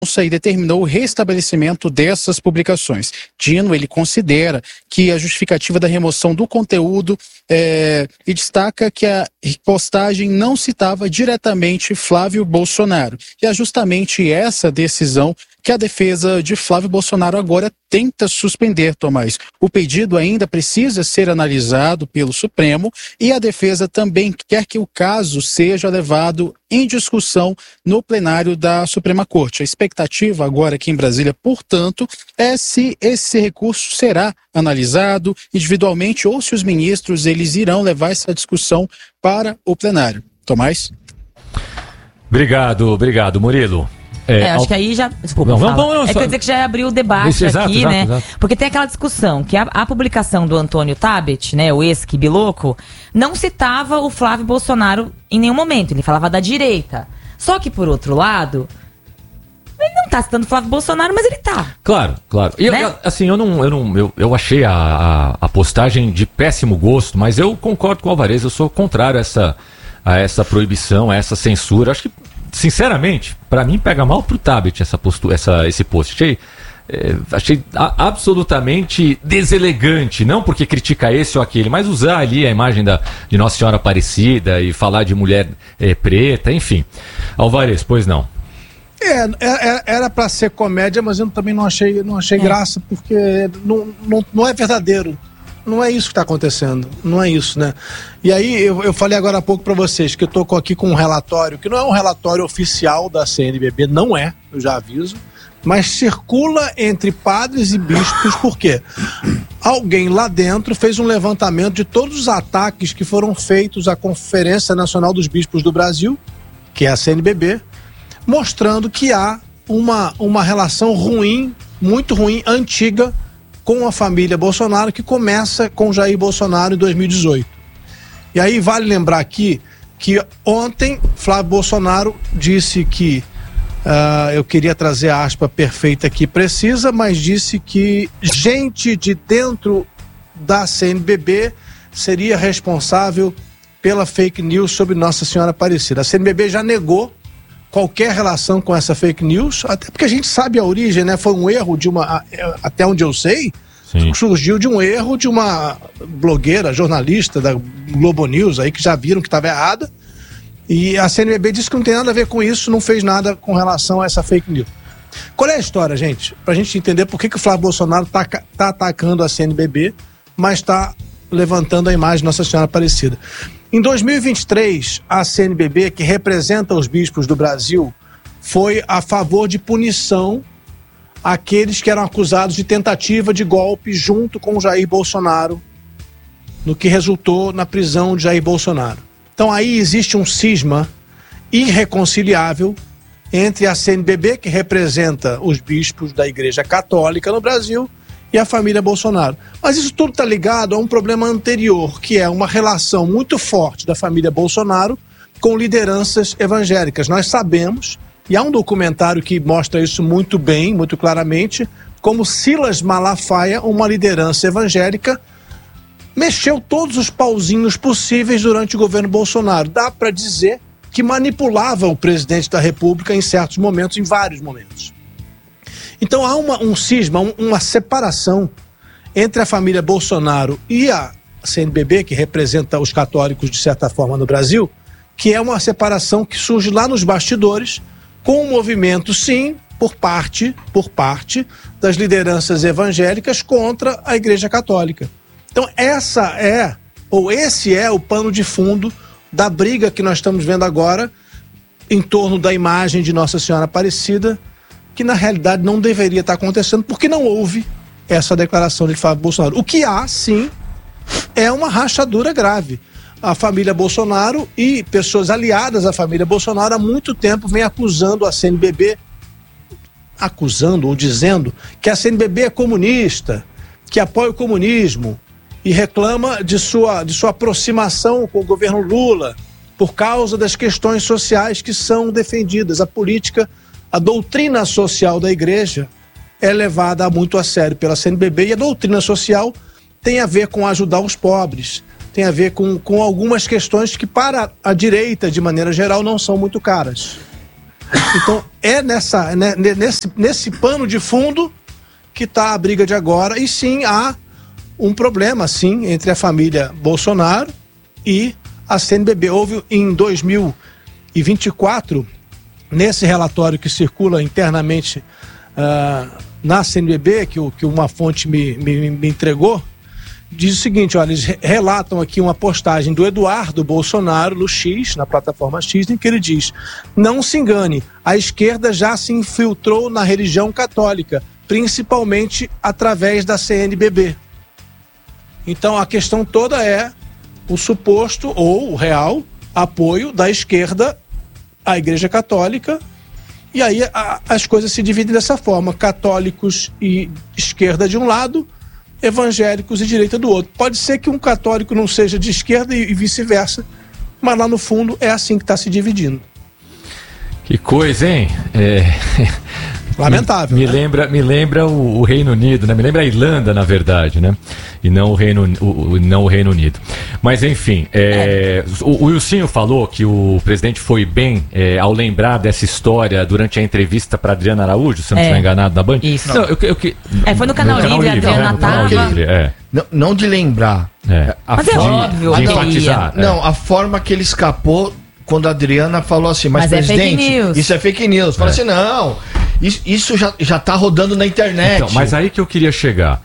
e determinou o restabelecimento dessas publicações. Dino, ele considera que a justificativa da remoção do conteúdo e destaca que a postagem não citava diretamente Flávio Bolsonaro. E é justamente essa decisão que a defesa de Flávio Bolsonaro agora tenta suspender, Tomás. O pedido ainda precisa ser analisado pelo Supremo e a defesa também quer que o caso seja levado em discussão no plenário da Suprema Corte. A expectativa agora aqui em Brasília, portanto, é se esse recurso será analisado individualmente ou se os ministros eles irão levar essa discussão para o plenário. Tomás? Obrigado, Murilo. Acho que aí já... Desculpa, quer dizer que já abriu o debate aqui, né? Exato. Porque tem aquela discussão que a publicação do Antônio Tabet, né, o ex-Quibiloco, não citava o Flávio Bolsonaro em nenhum momento. Ele falava da direita. Só que, por outro lado, ele não tá citando o Flávio Bolsonaro, mas ele tá. Claro. E né? Eu achei a postagem de péssimo gosto, mas eu concordo com o Alvarez, eu sou contrário a essa proibição, a essa censura. Acho que, sinceramente, para mim pega mal pro Tabet esse post. Achei absolutamente deselegante, não porque critica esse ou aquele, mas usar ali a imagem de Nossa Senhora Aparecida e falar de mulher preta, enfim. Alvarez, pois não. Era para ser comédia, mas eu também não achei graça, porque não é verdadeiro. Não é isso que está acontecendo, não é isso, né? E aí eu falei agora há pouco para vocês que eu estou aqui com um relatório, que não é um relatório oficial da CNBB, não é, eu já aviso, mas circula entre padres e bispos, por quê? Alguém lá dentro fez um levantamento de todos os ataques que foram feitos à Conferência Nacional dos Bispos do Brasil, que é a CNBB, mostrando que há uma relação ruim, muito ruim, antiga, com a família Bolsonaro, que começa com Jair Bolsonaro em 2018. E aí vale lembrar aqui que ontem Flávio Bolsonaro disse que, eu queria trazer a aspa perfeita aqui, precisa, mas disse que gente de dentro da CNBB seria responsável pela fake news sobre Nossa Senhora Aparecida. A CNBB já negou qualquer relação com essa fake news, até porque a gente sabe a origem, né? Foi um erro até onde eu sei, sim, surgiu de um erro de uma blogueira, jornalista da Globo News aí, que já viram que estava errada, e a CNBB disse que não tem nada a ver com isso, não fez nada com relação a essa fake news. Qual é a história, gente? Pra gente entender por que o Flávio Bolsonaro tá atacando a CNBB, mas está levantando a imagem de Nossa Senhora Aparecida. Em 2023, a CNBB, que representa os bispos do Brasil, foi a favor de punição àqueles que eram acusados de tentativa de golpe junto com Jair Bolsonaro, no que resultou na prisão de Jair Bolsonaro. Então aí existe um cisma irreconciliável entre a CNBB, que representa os bispos da Igreja Católica no Brasil, e a família Bolsonaro. Mas isso tudo está ligado a um problema anterior, que é uma relação muito forte da família Bolsonaro com lideranças evangélicas. Nós sabemos, e há um documentário que mostra isso muito bem, muito claramente, como Silas Malafaia, uma liderança evangélica, mexeu todos os pauzinhos possíveis durante o governo Bolsonaro. Dá para dizer que manipulava o presidente da República em certos momentos, em vários momentos. Então há um cisma, uma separação entre a família Bolsonaro e a CNBB, que representa os católicos de certa forma no Brasil, que é uma separação que surge lá nos bastidores, com um movimento, sim, por parte das lideranças evangélicas contra a Igreja Católica. Então esse é o pano de fundo da briga que nós estamos vendo agora em torno da imagem de Nossa Senhora Aparecida, que na realidade não deveria estar acontecendo, porque não houve essa declaração de Flávio Bolsonaro. O que há, sim, é uma rachadura grave. A família Bolsonaro e pessoas aliadas à família Bolsonaro há muito tempo vem acusando a CNBB, ou dizendo que a CNBB é comunista, que apoia o comunismo e reclama de sua aproximação com o governo Lula por causa das questões sociais que são defendidas. A política, a doutrina social da igreja é levada muito a sério pela CNBB, e a doutrina social tem a ver com ajudar os pobres, tem a ver com algumas questões que para a direita, de maneira geral, não são muito caras. Então, é nesse pano de fundo que está a briga de agora, e sim, há um problema, sim, entre a família Bolsonaro e a CNBB. Houve em 2024, nesse relatório que circula internamente na CNBB, que uma fonte me entregou, diz o seguinte, olha, eles relatam aqui uma postagem do Eduardo Bolsonaro no X, na plataforma X, em que ele diz: não se engane, a esquerda já se infiltrou na religião católica, principalmente através da CNBB. Então a questão toda é o suposto ou o real apoio da esquerda à Igreja Católica, e aí as coisas se dividem dessa forma: católicos e esquerda de um lado, evangélicos e direita do outro. Pode ser que um católico não seja de esquerda e vice-versa, mas lá no fundo é assim que está se dividindo. Que coisa, hein? Lamentável. Me lembra o Reino Unido, né? Me lembra a Irlanda, na verdade, né? E não o Reino Unido. Mas enfim, o Wilsinho falou que o presidente foi bem ao lembrar dessa história durante a entrevista para Adriana Araújo, se eu não estiver enganado, na Band. Isso. Não, foi no Canal Livre, a Adriana estava. Não de lembrar. Mas é óbvio. De enfatizar. Não, a forma que ele escapou quando a Adriana falou assim, mas presidente, isso é fake news. Fala assim, não, isso já tá rodando na internet. Então, mas aí que eu queria chegar.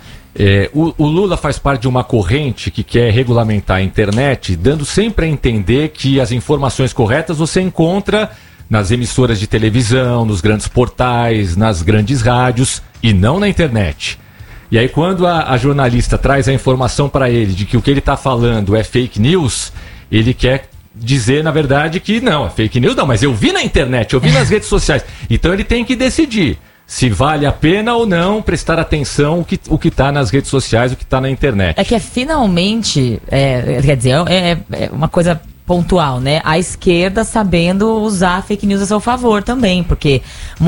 O Lula faz parte de uma corrente que quer regulamentar a internet, dando sempre a entender que as informações corretas você encontra nas emissoras de televisão, nos grandes portais, nas grandes rádios e não na internet. E aí quando a jornalista traz a informação para ele de que o que ele está falando é fake news, ele quer dizer, na verdade, que não, é fake news não, mas eu vi na internet, eu vi nas redes sociais. Então ele tem que decidir se vale a pena ou não prestar atenção o que está nas redes sociais, o que está na internet. É que finalmente, quer dizer, é uma coisa pontual, né? A esquerda sabendo usar fake news a seu favor também, porque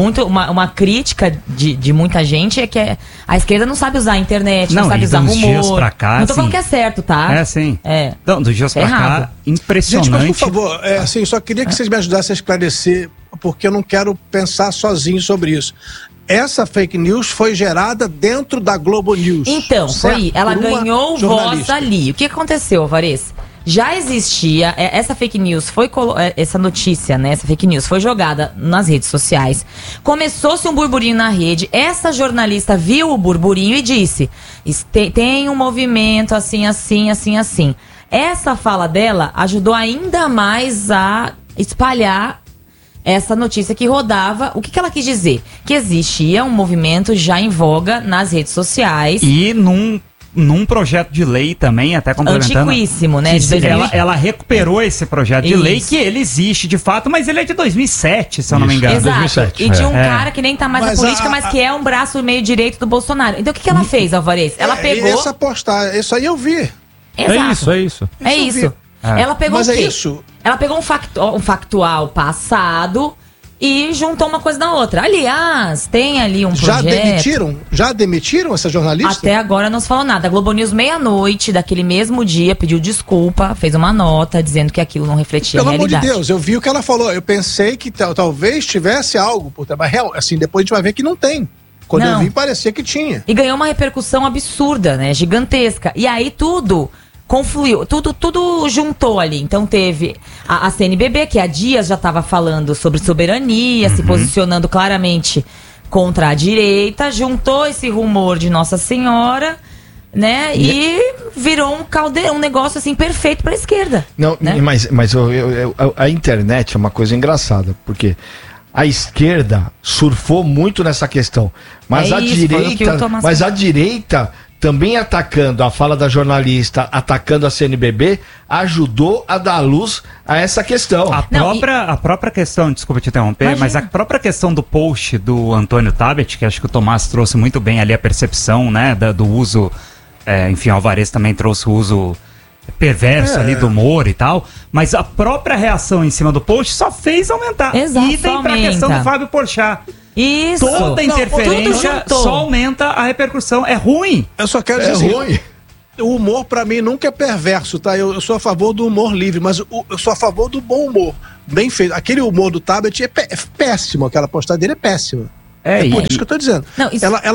uma crítica de muita gente é que a esquerda não sabe usar a internet, não sabe usar rumor. Dias pra cá, não tô falando que é certo, tá? Sim. Não, dos dias pra cá, impressionante. Gente, mas por favor, assim, só queria que vocês me ajudassem a esclarecer, porque eu não quero pensar sozinho sobre isso. Essa fake news foi gerada dentro da Globo News. Então, foi. Ela ganhou voz ali. O que aconteceu, Alvarez? Já existia, essa fake news essa notícia, né? Essa fake news foi jogada nas redes sociais. Começou-se um burburinho na rede. Essa jornalista viu o burburinho e disse: tem um movimento assim, assim, assim, assim. Essa fala dela ajudou ainda mais a espalhar essa notícia que rodava. O que ela quis dizer? Que existia um movimento já em voga nas redes sociais. E num projeto de lei também, até complementando. Antiquíssimo, né? Ela recuperou esse projeto de lei, que ele existe de fato, mas ele é de 2007, se eu não me engano. Exato. 2007. E de um cara que nem tá mais na política, mas que é um braço meio direito do Bolsonaro. Então o que ela fez, Alvarez? Ela pegou... Essa postagem, isso aí eu vi. Exato. É isso. É isso. Ela pegou mas o quê? Isso? Ela pegou um factual passado e juntou uma coisa na outra. Aliás, tem ali um projeto... Já demitiram essa jornalista? Até agora não se falou nada. A Globo News, meia-noite daquele mesmo dia, pediu desculpa, fez uma nota dizendo que aquilo não refletia a realidade. Pelo amor de Deus, eu vi o que ela falou. Eu pensei que talvez tivesse algo por trás. Mas, assim, depois a gente vai ver que não tem. Quando eu vi, parecia que tinha. E ganhou uma repercussão absurda, né? Gigantesca. E aí tudo confluiu, tudo juntou ali. Então teve a CNBB, que há dias já estava falando sobre soberania, se posicionando claramente contra a direita, juntou esse rumor de Nossa Senhora, né? E virou um caldeirão, um negócio assim perfeito para a esquerda. Não, né? Mas a internet é uma coisa engraçada, porque a esquerda surfou muito nessa questão, mas a direita também atacando a fala da jornalista, atacando a CNBB, ajudou a dar luz a essa questão. A própria questão, desculpa te interromper, mas a própria questão do post do Antônio Tabet, que acho que o Tomás trouxe muito bem ali a percepção, né, do uso, enfim, o Alvarez também trouxe o uso perverso ali do humor e tal, mas a própria reação em cima do post só fez aumentar. Exato, e tem pra questão do Fábio Porchat. Isso. Toda interferência só aumenta a repercussão. É ruim. Eu só quero dizer ruim. o humor para mim nunca é perverso, tá? Eu sou a favor do humor livre, mas eu sou a favor do bom humor, bem feito. Aquele humor do Tabet é péssimo, aquela postagem dele é péssima. É por isso que eu tô dizendo. Não, isso... Ela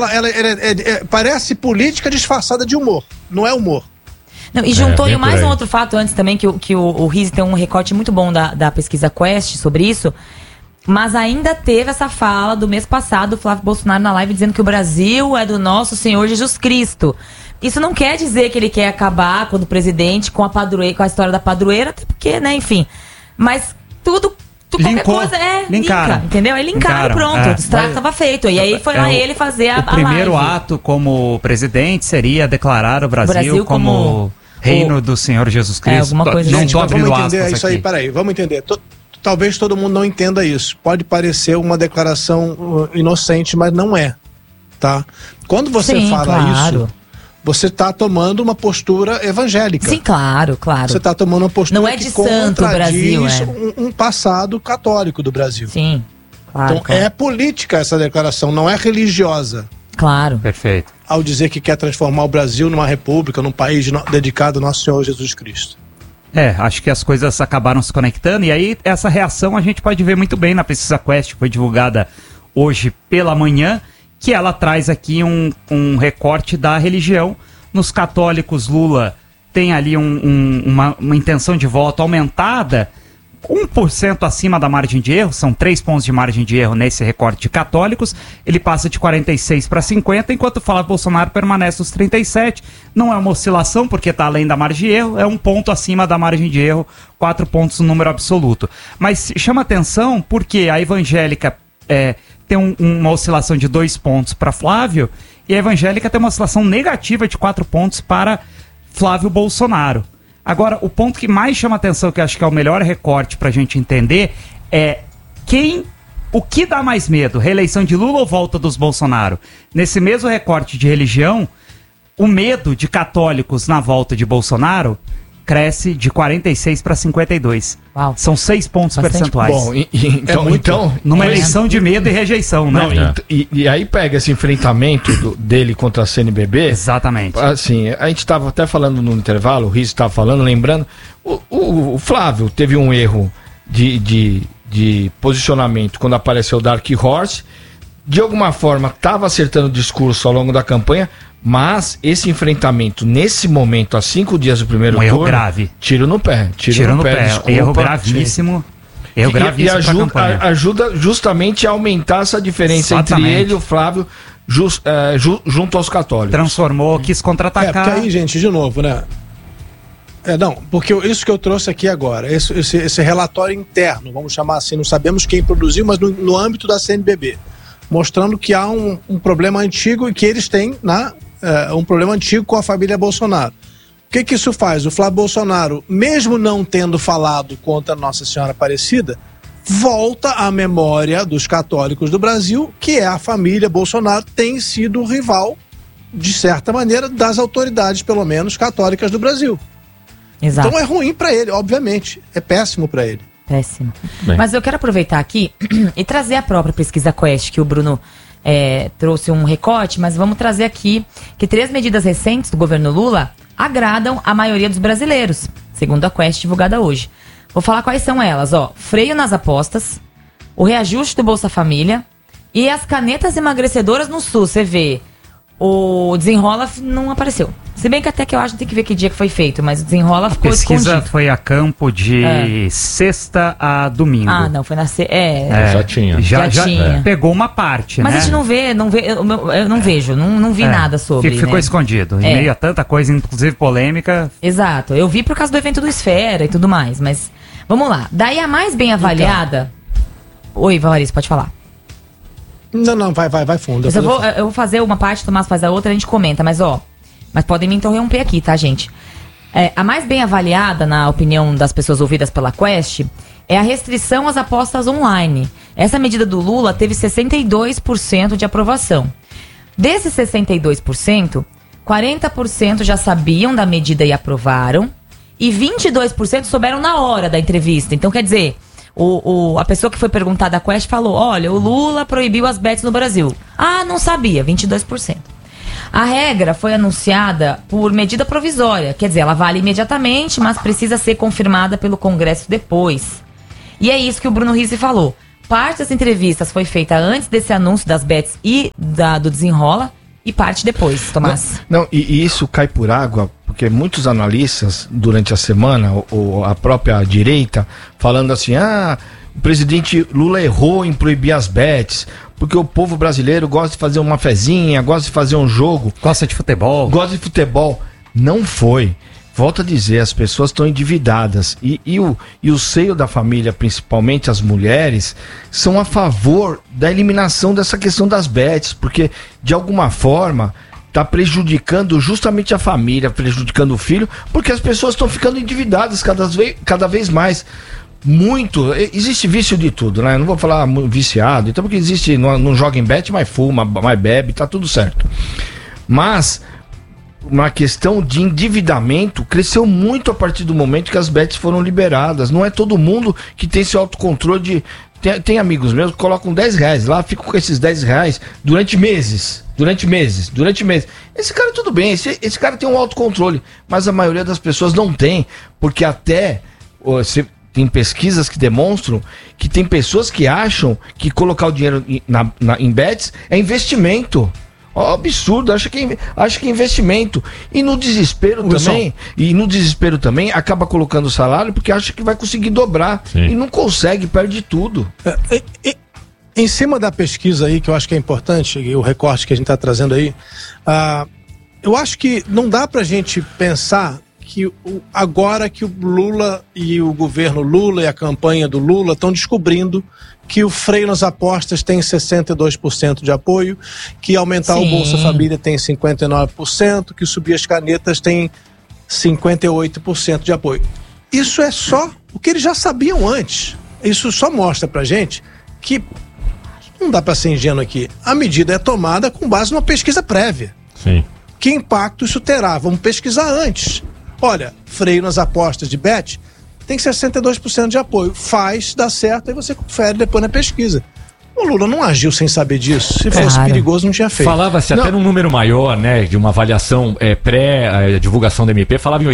parece política disfarçada de humor, não é humor. Não, e juntou mais um outro fato antes também, que o Rizzi tem um recorte muito bom da pesquisa Quest sobre isso, mas ainda teve essa fala do mês passado do Flávio Bolsonaro na live dizendo que o Brasil é do nosso Senhor Jesus Cristo. Isso não quer dizer que ele quer acabar quando o presidente com a história da padroeira, até porque, né, enfim. Mas qualquer coisa linka, entendeu? Aí linkaram, pronto, o estrago estava feito. E aí foi lá ele fazer a live. O primeiro ato como presidente seria declarar o Brasil como reino do Senhor Jesus Cristo. Alguma coisa assim. Vamos entender isso aí, peraí, vamos entender. Talvez todo mundo não entenda isso. Pode parecer uma declaração inocente, mas não é, tá? Quando você fala isso, você está tomando uma postura evangélica. Sim, claro. Você está tomando uma postura não é de santo o Brasil, um passado católico do Brasil. Sim, claro. Então é política essa declaração, não é religiosa. Claro. Perfeito. Ao dizer que quer transformar o Brasil numa república, num país dedicado ao nosso Senhor Jesus Cristo. Acho que as coisas acabaram se conectando, e aí essa reação a gente pode ver muito bem na pesquisa Quest, que foi divulgada hoje pela manhã, que ela traz aqui um recorte da religião. Nos católicos, Lula tem ali uma intenção de voto aumentada, 1% acima da margem de erro, são 3 pontos de margem de erro nesse recorte de católicos. Ele passa de 46 para 50, enquanto o Flávio Bolsonaro permanece nos 37. Não é uma oscilação, porque está além da margem de erro, é 1 ponto acima da margem de erro, 4 pontos no número absoluto. Mas chama atenção porque a evangélica tem uma oscilação de 2 pontos para Flávio, e a evangélica tem uma oscilação negativa de 4 pontos para Flávio Bolsonaro. Agora, o ponto que mais chama atenção, que eu acho que é o melhor recorte para a gente entender, é o que dá mais medo, reeleição de Lula ou volta dos Bolsonaro? Nesse mesmo recorte de religião, o medo de católicos na volta de Bolsonaro cresce de 46 para 52. Uau. São 6 pontos percentuais. Bom, então numa eleição de medo e rejeição, né? E aí pega esse enfrentamento dele contra a CNBB. Exatamente. Assim, a gente estava até falando no intervalo, o Rizzi estava falando, lembrando, o Flávio teve um erro de posicionamento quando apareceu o Dark Horse. De alguma forma, estava acertando o discurso ao longo da campanha, mas esse enfrentamento, nesse momento, há 5 dias do primeiro turno... erro grave. Tiro no pé. Desculpa, erro gravíssimo. Erro gravíssimo e ajuda justamente a aumentar essa diferença entre ele e o Flávio junto aos católicos. Transformou, quis contra-atacar. Porque aí, gente, de novo, né? Porque isso que eu trouxe aqui agora, esse relatório interno, vamos chamar assim, não sabemos quem produziu, mas no âmbito da CNBB, mostrando que há um problema antigo e que eles têm um problema antigo com a família Bolsonaro. O que isso faz? O Flávio Bolsonaro, mesmo não tendo falado contra Nossa Senhora Aparecida, volta à memória dos católicos do Brasil, que a família Bolsonaro tem sido o rival, de certa maneira, das autoridades, pelo menos, católicas do Brasil. Exato. Então é ruim para ele, obviamente. É péssimo para ele. Péssimo. Bem. Mas eu quero aproveitar aqui e trazer a própria pesquisa Quest, que o Bruno trouxe um recorte, mas vamos trazer aqui que 3 medidas recentes do governo Lula agradam a maioria dos brasileiros, segundo a Quest divulgada hoje. Vou falar quais são elas, freio nas apostas, o reajuste do Bolsa Família e as canetas emagrecedoras no SUS. Você vê, o Desenrola não apareceu. Se bem que até que eu acho que tem que ver que dia que foi feito, mas o Desenrola ficou escondido. A pesquisa foi a campo de sexta a domingo. Não, foi na já tinha. Já tinha. Pegou uma parte, mas né? A gente não vê, eu não vejo, não vi nada sobre. Ficou escondido, em meio a tanta coisa, inclusive polêmica. Exato, eu vi por causa do evento do Esfera e tudo mais, mas vamos lá. Daí a mais bem avaliada... Oi, Valarice, pode falar. Não, vai fundo. Eu vou fazer uma parte, o Tomás faz a outra, a gente comenta, mas mas podem me interromper aqui, tá, gente? A mais bem avaliada, na opinião das pessoas ouvidas pela Quest, é a restrição às apostas online. Essa medida do Lula teve 62% de aprovação. Desses 62%, 40% já sabiam da medida e aprovaram, e 22% souberam na hora da entrevista. Então, quer dizer, a pessoa que foi perguntada à Quest falou: olha, o Lula proibiu as bets no Brasil. Não sabia, 22%. A regra foi anunciada por medida provisória, quer dizer, ela vale imediatamente, mas precisa ser confirmada pelo Congresso depois. E é isso que o Bruno Risi falou. Parte das entrevistas foi feita antes desse anúncio das bets e do Desenrola, e parte depois, Tomás. Não, e isso cai por água, porque muitos analistas, durante a semana, ou a própria direita, falando assim, o presidente Lula errou em proibir as bets, porque o povo brasileiro gosta de fazer uma fezinha, gosta de fazer um jogo. Gosta de futebol. Gosta de futebol. Não foi. Volto a dizer, as pessoas estão endividadas e o seio da família, principalmente as mulheres, são a favor da eliminação dessa questão das bets, porque de alguma forma está prejudicando justamente a família, prejudicando o filho, porque as pessoas estão ficando endividadas cada vez mais. Existe vício de tudo, né? Eu não vou falar viciado, então porque existe, não joga em bet, mas fuma, mas bebe, tá tudo certo. Mas uma questão de endividamento cresceu muito a partir do momento que as bets foram liberadas. Não é todo mundo que tem esse autocontrole de... Tem amigos meus que colocam R$10 lá, ficam com esses R$10 durante meses. Esse cara tudo bem, esse cara tem um autocontrole, mas a maioria das pessoas não tem, porque até... Tem pesquisas que demonstram que tem pessoas que acham que colocar o dinheiro em bets é investimento. Absurdo, acha que é investimento. E no desespero também acaba colocando o salário porque acha que vai conseguir dobrar. Sim. E não consegue, perde tudo. Em cima da pesquisa aí, que eu acho que é importante, o recorte que a gente está trazendo aí, eu acho que não dá pra gente pensar que agora que o Lula e o governo Lula e a campanha do Lula estão descobrindo que o freio nas apostas tem 62% de apoio, que aumentar o Bolsa Família tem 59%, que subir as canetas tem 58% de apoio. Isso é só o que eles já sabiam antes. Isso só mostra pra gente que não dá pra ser ingênuo aqui. A medida é tomada com base numa pesquisa prévia. Sim. Que impacto isso terá? Vamos pesquisar antes. Olha, freio nas apostas de bet tem 62% de apoio. Dá certo, aí você confere depois na pesquisa. O Lula não agiu sem saber disso. Se fosse perigoso, não tinha feito. Falava-se até num número maior, né, de uma avaliação pré-divulgação da MP, falava em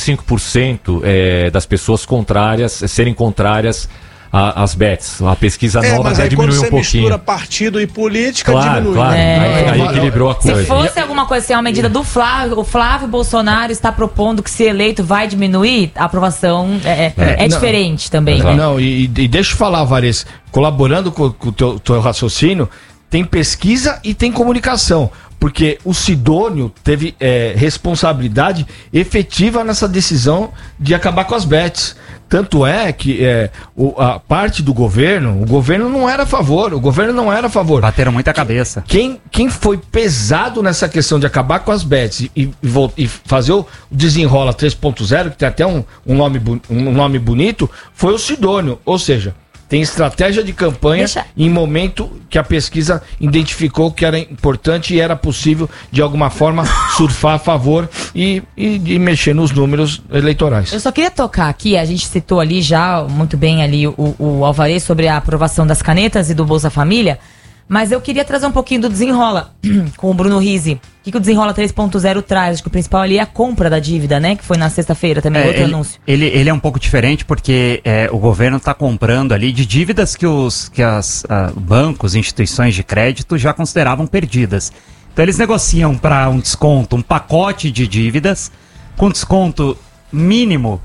85% das pessoas serem contrárias às bets. A pesquisa nova até diminuiu um pouquinho. Quando você mistura partido e política, diminui. Claro, aí equilibrou a coisa. Se fosse alguma coisa assim, uma medida do Flávio, o Flávio Bolsonaro está propondo que se eleito vai diminuir, a aprovação é diferente também. Não, e deixa eu falar, Vares, colaborando com o teu raciocínio, tem pesquisa e tem comunicação. Porque o Sidônio teve responsabilidade efetiva nessa decisão de acabar com as bets. Tanto é que a parte do governo, o governo não era a favor. Bateram muita cabeça. Quem foi pesado nessa questão de acabar com as bets e fazer o Desenrola 3.0, que tem até um nome bonito, foi o Sidônio. Ou seja, tem estratégia de campanha em momento que a pesquisa identificou que era importante e era possível, de alguma forma, surfar a favor e mexer nos números eleitorais. Eu só queria tocar aqui, a gente citou ali já muito bem ali o Alvarez sobre a aprovação das canetas e do Bolsa Família, mas eu queria trazer um pouquinho do Desenrola com o Bruno Risi. O que o Desenrola 3.0 traz? Acho que o principal ali é a compra da dívida, né? Que foi na sexta-feira também, outro anúncio. Ele é um pouco diferente porque o governo está comprando ali de dívidas que os bancos, instituições de crédito já consideravam perdidas. Então eles negociam para um desconto, um pacote de dívidas com desconto mínimo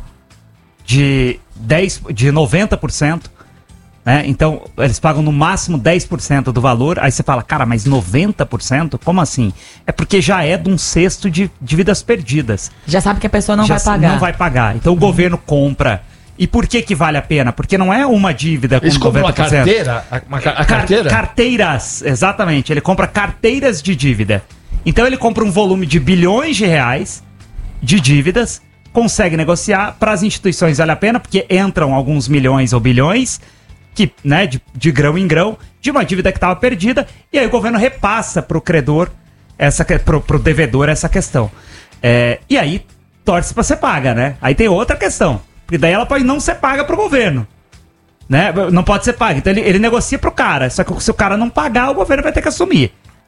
de 90%. Então, eles pagam no máximo 10% do valor. Aí você fala, cara, mas 90%? Como assim? É porque já é de um cesto de dívidas perdidas. Já sabe que a pessoa não vai pagar. Não vai pagar. Então o governo compra. E por que vale a pena? Porque não é uma dívida com 90%. Eles compram uma carteira? A carteira? Carteiras, exatamente. Ele compra carteiras de dívida. Então ele compra um volume de bilhões de reais de dívidas, consegue negociar. Para as instituições vale a pena, porque entram alguns milhões ou bilhões, que, né, de grão em grão, de uma dívida que estava perdida, e aí o governo repassa para o credor, pro devedor essa questão. E aí torce para ser paga, né? Aí tem outra questão, porque daí ela pode não ser paga para o governo, né? Não pode ser paga, então ele negocia para o cara, só que se o cara não pagar, o governo vai ter que assumir.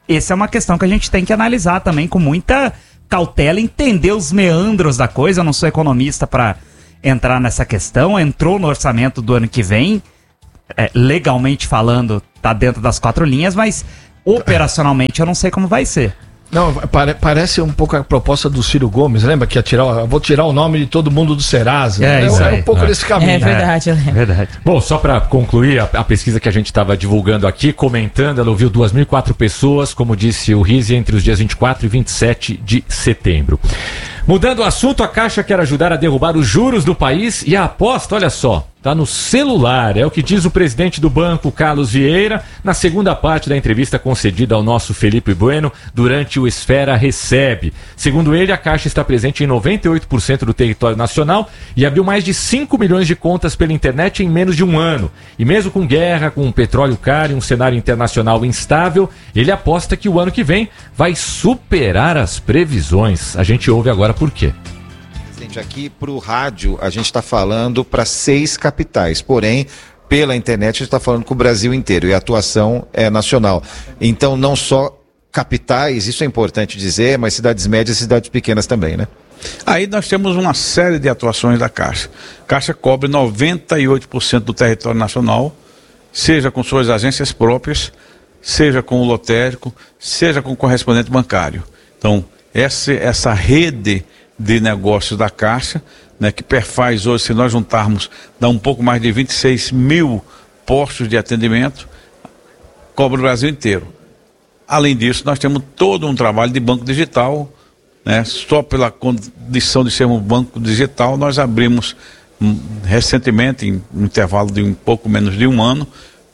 essa é uma questão que a gente tem que analisar também com muita cautela, entender os meandros da coisa. Eu não sou economista para entrar nessa questão, entrou no orçamento do ano que vem, legalmente falando, tá dentro das 4 linhas, mas operacionalmente eu não sei como vai ser. Não, parece um pouco a proposta do Ciro Gomes, lembra que vou tirar o nome de todo mundo do Serasa. Isso é um pouco desse caminho. É verdade, verdade. Bom, só para concluir a pesquisa que a gente estava divulgando aqui, comentando, ela ouviu 2.004 pessoas, como disse o Rizzi, entre os dias 24 e 27 de setembro. Mudando o assunto, a Caixa quer ajudar a derrubar os juros do país e a aposta, olha só, está no celular. É o que diz o presidente do banco, Carlos Vieira, na segunda parte da entrevista concedida ao nosso Felipe Bueno durante o Esfera Recebe. Segundo ele, a Caixa está presente em 98% do território nacional e abriu mais de 5 milhões de contas pela internet em menos de um ano. E mesmo com guerra, com petróleo caro e um cenário internacional instável, ele aposta que o ano que vem vai superar as previsões. A gente ouve agora por quê. Aqui para o rádio a gente está falando para 6 capitais, porém pela internet a gente está falando com o Brasil inteiro e a atuação é nacional. Então não só capitais, isso é importante dizer, mas cidades médias e cidades pequenas também, né? Aí nós temos uma série de atuações da Caixa. A Caixa cobre 98% do território nacional, seja com suas agências próprias, seja com o lotérico, seja com o correspondente bancário. Então essa rede de negócios da Caixa, né, que perfaz hoje, se nós juntarmos, dá um pouco mais de 26 mil postos de atendimento, cobre o Brasil inteiro. Além disso, nós temos todo um trabalho de banco digital, né, só pela condição de sermos banco digital, nós abrimos recentemente, em um intervalo de um pouco menos de um ano,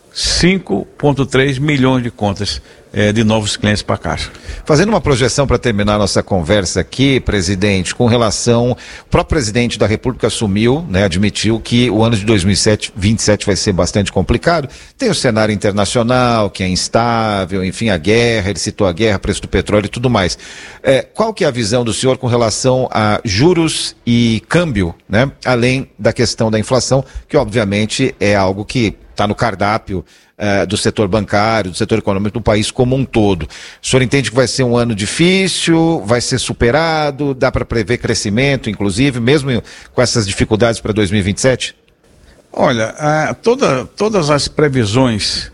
5,3 milhões de contas de novos clientes para a Caixa. Fazendo uma projeção para terminar nossa conversa aqui, presidente, com relação... O próprio presidente da República assumiu, né, admitiu que o ano de 2027 vai ser bastante complicado. Tem o cenário internacional, que é instável, enfim, a guerra, ele citou a guerra, preço do petróleo e tudo mais. Qual que é a visão do senhor com relação a juros e câmbio, né, além da questão da inflação, que obviamente é algo que está no cardápio do setor bancário, do setor econômico do país como um todo. O senhor entende que vai ser um ano difícil, vai ser superado, dá para prever crescimento, inclusive, mesmo com essas dificuldades para 2027? Olha, todas as previsões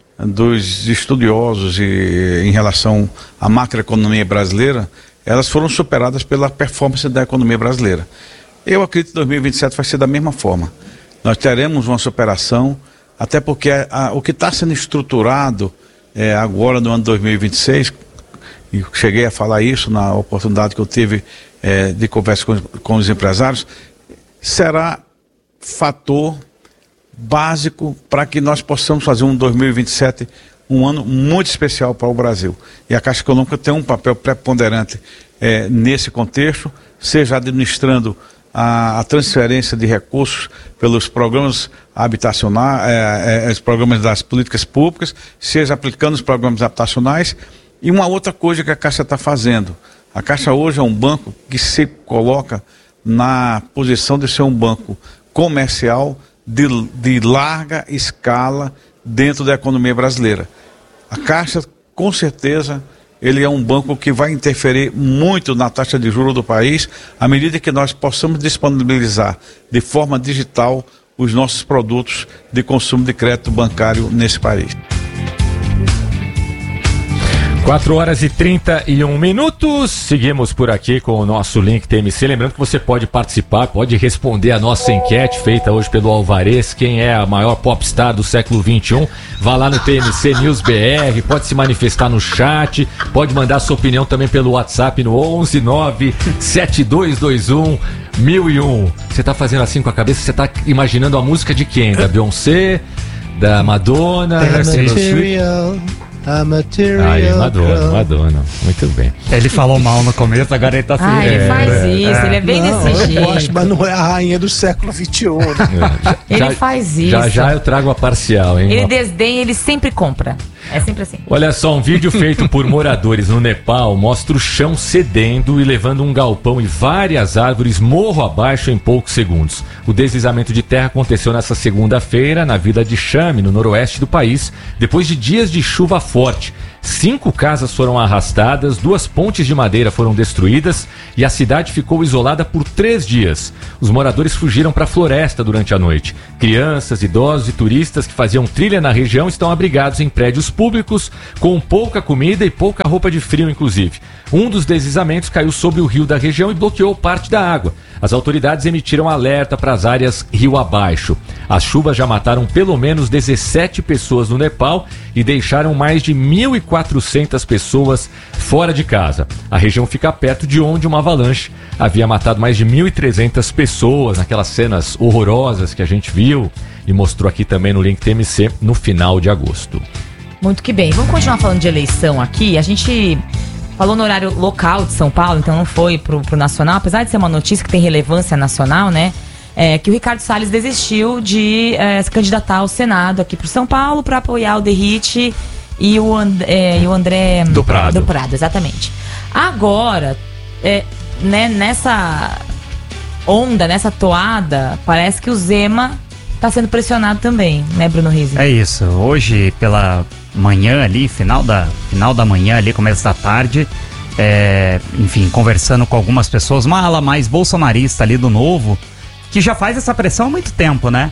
dos estudiosos em relação à macroeconomia brasileira, elas foram superadas pela performance da economia brasileira. Eu acredito que 2027 vai ser da mesma forma. Nós teremos uma superação, até porque o que está sendo estruturado agora no ano 2026, e cheguei a falar isso na oportunidade que eu tive de conversa com os empresários, será fator básico para que nós possamos fazer um 2027 um ano muito especial para o Brasil. E a Caixa Econômica tem um papel preponderante nesse contexto, seja administrando a transferência de recursos pelos programas habitacionais, os programas das políticas públicas, seja aplicando os programas habitacionais. E uma outra coisa que a Caixa está fazendo, a Caixa hoje é um banco que se coloca na posição de ser um banco comercial de larga escala dentro da economia brasileira. A Caixa, com certeza, ele é um banco que vai interferir muito na taxa de juros do país, à medida que nós possamos disponibilizar de forma digital os nossos produtos de consumo de crédito bancário nesse país. 4h31. Seguimos por aqui com o nosso link TMC. Lembrando que você pode participar, pode responder a nossa enquete feita hoje pelo Alvarez. Quem é a maior popstar do século XXI? Vá lá no TMC News BR, pode se manifestar no chat, pode mandar sua opinião também pelo WhatsApp no 11972211001. Você tá fazendo assim com a cabeça? Você tá imaginando a música de quem? Da Beyoncé? Da Madonna? A material. Aí, Madonna. Muito bem. Ele falou mal no começo, agora ele tá assim. Ele faz isso, ele é bem desse jeito. Gosto, mas não é a rainha do século XXI. Ele faz isso. Já eu trago a parcial, hein? Ele desdenha, ele sempre compra. É sempre assim. Olha só, um vídeo feito por moradores no Nepal mostra o chão cedendo e levando um galpão e várias árvores morro abaixo em poucos segundos. O deslizamento de terra aconteceu nesta segunda-feira na vila de Chame, no noroeste do país, depois de dias de chuva forte. 5 casas foram arrastadas, 2 pontes de madeira foram destruídas e a cidade ficou isolada por 3 dias. Os moradores fugiram para a floresta durante a noite. Crianças, idosos e turistas que faziam trilha na região estão abrigados em prédios públicos com pouca comida e pouca roupa de frio, inclusive. Um dos deslizamentos caiu sobre o rio da região e bloqueou parte da água. As autoridades emitiram alerta para as áreas rio abaixo. As chuvas já mataram pelo menos 17 pessoas no Nepal e deixaram mais de 1.400 pessoas fora de casa. A região fica perto de onde uma avalanche havia matado mais de 1.300 pessoas, naquelas cenas horrorosas que a gente viu e mostrou aqui também no Link TMC no final de agosto. Muito que bem. Vamos continuar falando de eleição aqui. A gente falou no horário local de São Paulo, então não foi pro nacional, apesar de ser uma notícia que tem relevância nacional, né? Que o Ricardo Salles desistiu de se candidatar ao Senado aqui pro São Paulo para apoiar o Derrite e o André do Prado. Do Prado, exatamente. Agora, né, nessa onda, nessa toada, parece que o Zema tá sendo pressionado também, né, Bruno Rizzi? É isso. Hoje, pela manhã ali, final da manhã ali, começo da tarde, enfim, conversando com algumas pessoas, uma ala mais bolsonarista ali do Novo, que já faz essa pressão há muito tempo, né?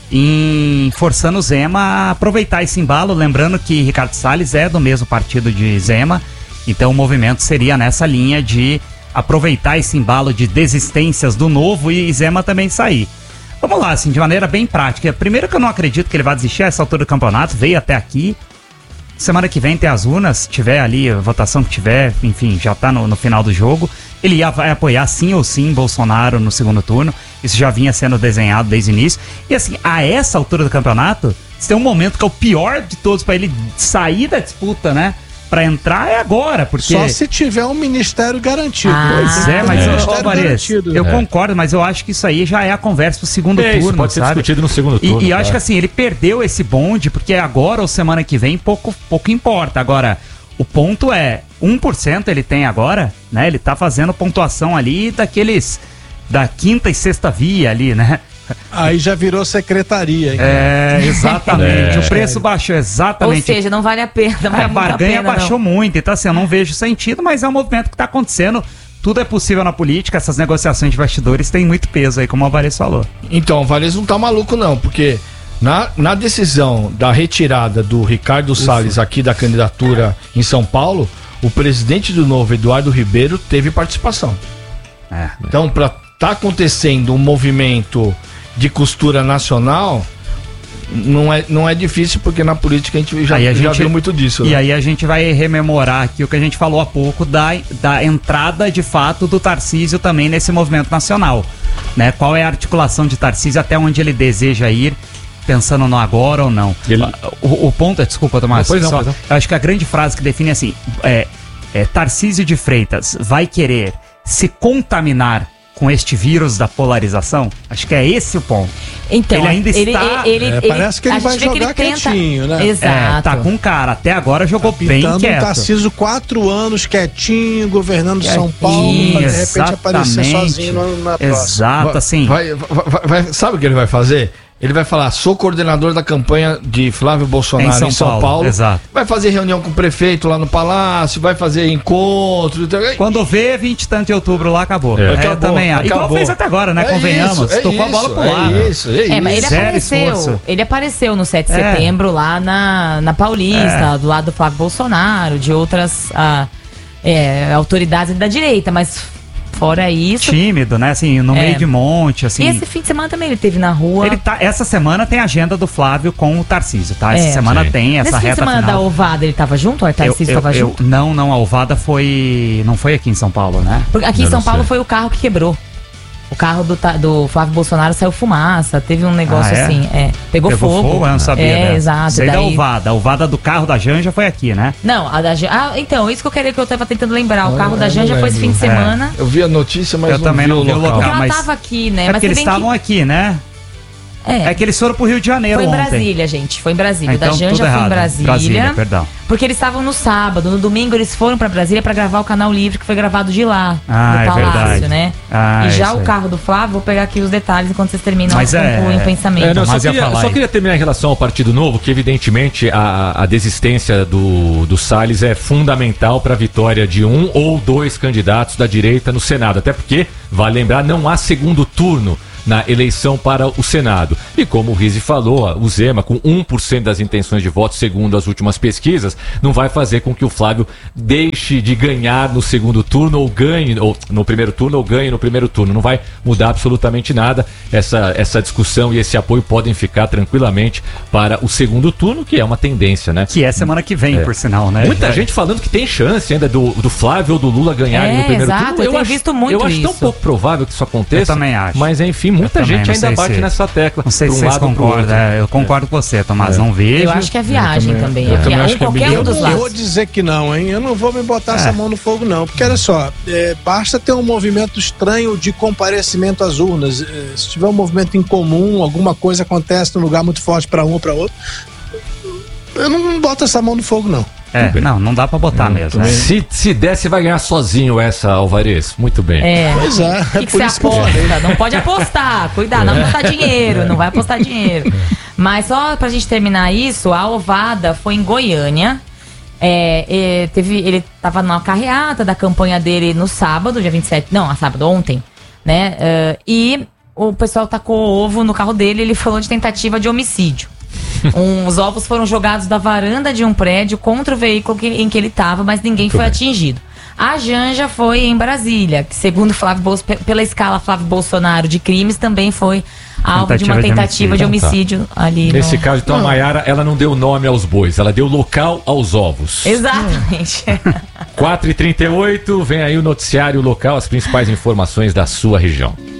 Forçando o Zema a aproveitar esse embalo, lembrando que Ricardo Salles é do mesmo partido de Zema, então o movimento seria nessa linha de aproveitar esse embalo de desistências do Novo e Zema também sair. Vamos lá, assim, de maneira bem prática. Primeiro que eu não acredito que ele vai desistir a essa altura do campeonato, veio até aqui. Semana que vem tem as urnas, se tiver ali a votação que tiver, enfim, já tá no final do jogo. Ele vai apoiar sim ou sim Bolsonaro no segundo turno. Isso já vinha sendo desenhado desde o início. E assim, a essa altura do campeonato, se tem um momento que é o pior de todos para ele sair da disputa, né? Pra entrar é agora, porque... Só se tiver um ministério garantido. Pois mas, Vares, eu concordo, mas eu acho que isso aí já é a conversa pro segundo turno, isso pode ser discutido no segundo turno. E eu acho que assim, ele perdeu esse bonde, porque agora ou semana que vem pouco importa. Agora, o ponto é, 1% ele tem agora, né? Ele tá fazendo pontuação ali daqueles... da quinta e sexta via ali, né? Aí já virou secretaria. Hein? Exatamente. O preço baixou, exatamente. Ou seja, não vale a pena. A barganha baixou muito. Então, assim, eu não vejo sentido, mas é um movimento que está acontecendo. Tudo é possível na política. Essas negociações de bastidores têm muito peso aí, como o Alvarez falou. Então, o Alvarez não tá maluco, não, porque na decisão da retirada do Ricardo Salles aqui da candidatura em São Paulo, o presidente do Novo, Eduardo Ribeiro, teve participação. Então, para tá acontecendo um movimento de costura nacional, não é difícil, porque na política a gente já viu muito disso. E né? Aí a gente vai rememorar aqui o que a gente falou há pouco da entrada de fato do Tarcísio também nesse movimento nacional, né? Qual é a articulação de Tarcísio, até onde ele deseja ir, pensando no agora ou não. O ponto é, desculpa, Tomás, pois não. Eu acho que a grande frase que define assim, Tarcísio de Freitas vai querer se contaminar com este vírus da polarização? Acho que é esse o ponto. Então, ele ainda está... parece que ele vai jogar quietinho, né? Exato. Tá com cara. Até agora jogou bem quieto. Tarcísio 4 anos quietinho, governando São Paulo, pra de repente aparecer sozinho na próxima. Exato, assim. Sabe o que ele vai fazer? Ele vai falar, sou coordenador da campanha de Flávio Bolsonaro em São Paulo. Exato. Vai fazer reunião com o prefeito lá no Palácio, vai fazer encontro. Quando vê 20 e tanto de outubro lá, acabou. Também. Igual fez até agora, né? Convenhamos. Tocou a bola pro lado. Mas ele apareceu no 7 de setembro lá na Paulista, do lado do Flávio Bolsonaro, de outras autoridades da direita, mas... Fora isso... Tímido, né? Assim, no meio de monte, assim... E esse fim de semana também ele teve na rua... Essa semana tem a agenda do Flávio com o Tarcísio, tá? Essa semana tem essa reta final. Nesse fim de semana da Ovada ele tava junto? O Tarcísio tava junto? Não, a Ovada não foi aqui em São Paulo, né? Porque aqui em São Paulo foi o carro que quebrou. O carro do Flávio Bolsonaro saiu fumaça, teve um negócio assim, pegou fogo. Eu não sabia, exato. Sei da Ovada. A Ovada do carro da Janja foi aqui, né? Não, a da Janja... então, isso que eu tava tentando lembrar. O carro da Janja foi esse fim de semana. Eu vi a notícia, mas eu também não vi o local. Porque ela tava aqui, né? Mas porque eles estavam aqui, né? É que eles foram pro Rio de Janeiro ontem. Foi em Brasília, gente. Foi em Brasília. Então, da Janja foi em Brasília. Perdão. Porque eles estavam no sábado. No domingo eles foram pra Brasília pra gravar o Canal Livre, que foi gravado de lá. No Palácio, né? E já o carro do Flávio, vou pegar aqui os detalhes enquanto vocês terminam o pensamento. Eu só queria terminar em relação ao Partido Novo, que evidentemente a desistência do Salles é fundamental para a vitória de um ou dois candidatos da direita no Senado. Até porque, vale lembrar, não há segundo turno na eleição para o Senado. E como o Rizzi falou, o Zema, com 1% das intenções de voto, segundo as últimas pesquisas, não vai fazer com que o Flávio deixe de ganhar no segundo turno ou ganhe no primeiro turno ou ganhe no primeiro turno. Não vai mudar absolutamente nada. Essa discussão e esse apoio podem ficar tranquilamente para o segundo turno, que é uma tendência, né? Que é semana que vem, por sinal, né? Muita gente falando que tem chance ainda do Flávio ou do Lula ganharem no primeiro turno. Eu acho tão pouco provável que isso aconteça. Eu também acho. Mas enfim, muita gente ainda bate nessa tecla. Não sei se vocês concordam. Eu concordo com você, Tomás. Não vejo. Eu acho que é viagem também. Qualquer um dos lados. Eu vou dizer que não, hein? Eu não vou me botar essa mão no fogo, não. Porque olha só, basta ter um movimento estranho de comparecimento às urnas. Se tiver um movimento incomum, alguma coisa acontece num lugar muito forte para um ou para outro, eu não boto essa mão no fogo, não. Não dá pra botar mesmo. Né? Se der, você vai ganhar sozinho essa, Alvarez. Muito bem. Pois é. O que você aposta? Não pode apostar. Cuidado, não apostar dinheiro. Não vai apostar dinheiro. Mas só pra gente terminar isso, a ovada foi em Goiânia. Ele tava numa carreata da campanha dele no sábado, dia 27. Não, sábado, ontem. Né? E o pessoal tacou ovo no carro dele e ele falou de tentativa de homicídio. Os ovos foram jogados da varanda de um prédio contra o veículo em que ele estava, mas ninguém foi atingido. A Janja foi em Brasília, que segundo pela escala Flávio Bolsonaro de crimes, também foi alvo de uma tentativa de homicídio ali. Nesse caso, então, a Maiara, ela não deu nome aos bois, ela deu local aos ovos. Exatamente. 4h38, vem aí o noticiário local, as principais informações da sua região.